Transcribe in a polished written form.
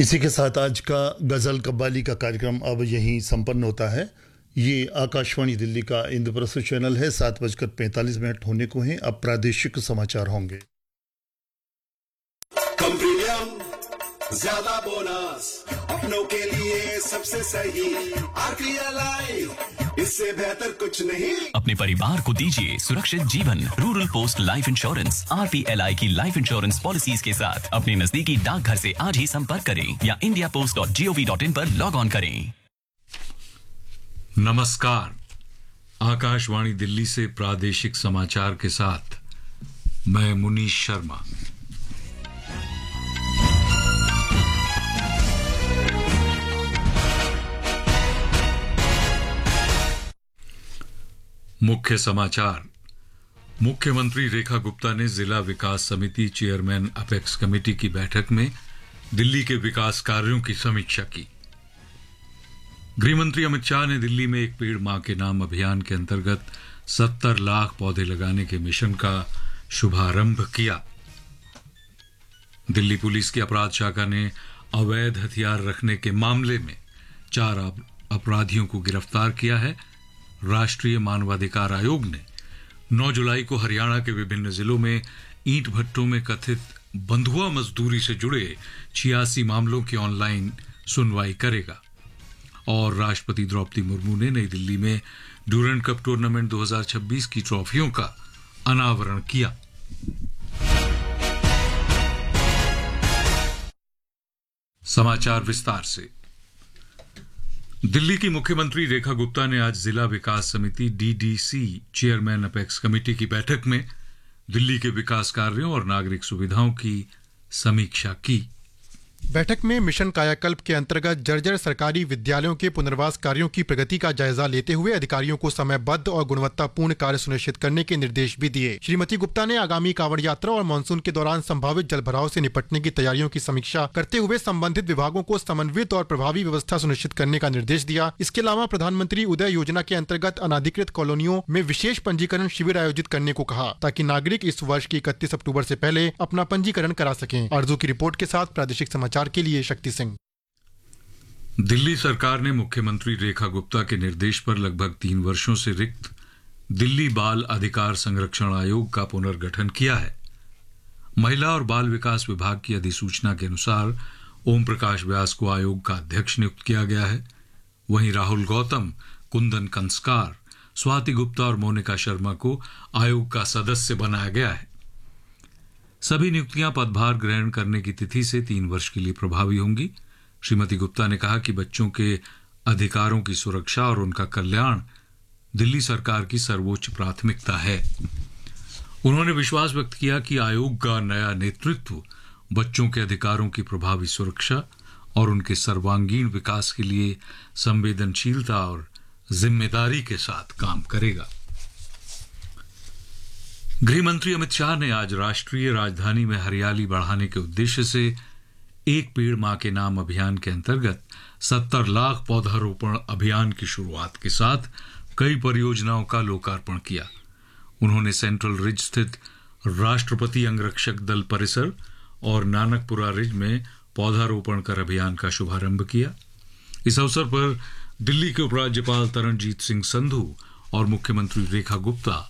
इसी के साथ आज का गज़ल कव्वाली का कार्यक्रम अब यहीं संपन्न होता है। ये आकाशवाणी दिल्ली का इंद्रप्रस्थ चैनल है। 7:45 होने को हैं। अब प्रादेशिक समाचार होंगे। कम प्रीमियम, ज्यादा बोनस, अपनों के लिए सबसे सही RPLI, इससे बेहतर कुछ नहीं। अपने परिवार को दीजिए सुरक्षित जीवन। Rural post life insurance RPLI की लाइफ इंश्योरेंस पॉलिसीज के साथ अपने नजदीकी डाकघर से आज ही संपर्क करें या indiapost.gov.in पर लॉग ऑन करें। नमस्कार, आकाशवाणी दिल्ली से प्रादेशिक समाचार के साथ मैं मुनीश शर्मा। मुख्य समाचार। मुख्यमंत्री रेखा गुप्ता ने जिला विकास समिति चेयरमैन अपेक्स कमेटी की बैठक में दिल्ली के विकास कार्यों की समीक्षा की। गृहमंत्री अमित शाह ने दिल्ली में एक पेड़ मां के नाम अभियान के अंतर्गत 70 लाख पौधे लगाने के मिशन का शुभारंभ किया। दिल्ली पुलिस की अपराध शाखा ने अवैध हथियार रखने के मामले में 4 अपराधियों को गिरफ्तार किया है। राष्ट्रीय मानवाधिकार आयोग ने 9 जुलाई को हरियाणा के विभिन्न जिलों में ईंट भट्टों में कथित बंधुआ मजदूरी से जुड़े 86 मामलों की ऑनलाइन सुनवाई करेगा। और राष्ट्रपति द्रौपदी मुर्मू ने नई दिल्ली में ड्यूरेंट कप टूर्नामेंट 2026 की ट्रॉफियों का अनावरण किया। समाचार विस्तार से। दिल्ली की मुख्यमंत्री रेखा गुप्ता ने आज जिला विकास समिति DDC चेयरमैन अपेक्स कमेटी की बैठक में दिल्ली के विकास कार्यों और नागरिक सुविधाओं की समीक्षा की। बैठक में मिशन कायाकल्प के अंतर्गत जर्जर सरकारी विद्यालयों के पुनर्वास कार्यों की प्रगति का जायजा लेते हुए अधिकारियों को समयबद्ध और गुणवत्तापूर्ण कार्य सुनिश्चित करने के निर्देश भी दिए। श्रीमती गुप्ता ने आगामी कांवड़ यात्रा और मानसून के दौरान संभावित जलभराव से निपटने की तैयारियों की समीक्षा करते हुए संबंधित विभागों को समन्वित और प्रभावी व्यवस्था सुनिश्चित करने का निर्देश दिया। इसके अलावा प्रधानमंत्री उदय योजना के अंतर्गत अनाधिकृत कॉलोनियों में विशेष पंजीकरण शिविर आयोजित करने को कहा, ताकि नागरिक इस वर्ष की 31 अक्टूबर से पहले अपना पंजीकरण करा सकें। आरजू की रिपोर्ट के साथ प्रादेशिक समाचार के लिए शक्ति सिंह। दिल्ली सरकार ने मुख्यमंत्री रेखा गुप्ता के निर्देश पर लगभग 3 वर्षों से रिक्त दिल्ली बाल अधिकार संरक्षण आयोग का पुनर्गठन किया है। महिला और बाल विकास विभाग की अधिसूचना के अनुसार ओम प्रकाश व्यास को आयोग का अध्यक्ष नियुक्त किया गया है। वहीं राहुल गौतम, कुंदन कंस्कार, स्वाति गुप्ता और मोनिका शर्मा को आयोग का सदस्य बनाया गया है। सभी नियुक्तियां पदभार ग्रहण करने की तिथि से 3 वर्ष के लिए प्रभावी होंगी। श्रीमती गुप्ता ने कहा कि बच्चों के अधिकारों की सुरक्षा और उनका कल्याण दिल्ली सरकार की सर्वोच्च प्राथमिकता है। उन्होंने विश्वास व्यक्त किया कि आयोग का नया नेतृत्व बच्चों के अधिकारों की प्रभावी सुरक्षा और उनके सर्वांगीण विकास के लिए संवेदनशीलता और जिम्मेदारी के साथ काम करेगा। गृहमंत्री अमित शाह ने आज राष्ट्रीय राजधानी में हरियाली बढ़ाने के उद्देश्य से एक पेड़ मां के नाम अभियान के अंतर्गत 70 लाख पौधारोपण अभियान की शुरुआत के साथ कई परियोजनाओं का लोकार्पण किया। उन्होंने सेंट्रल रिज स्थित राष्ट्रपति अंगरक्षक दल परिसर और नानकपुरा रिज में पौधारोपण कर अभियान का शुभारंभ किया। इस अवसर पर दिल्ली के उपराज्यपाल तरणजीत सिंह संधू और मुख्यमंत्री रेखा गुप्ता